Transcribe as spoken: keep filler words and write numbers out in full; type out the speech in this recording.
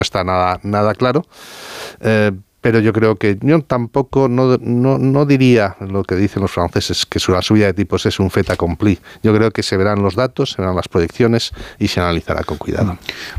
está nada, nada claro. Eh, pero yo creo que yo tampoco, no, no, no diría lo que dicen los franceses, que la subida de tipos es un fait accompli. Yo creo que se verán los datos, se verán las proyecciones y se analizará con cuidado.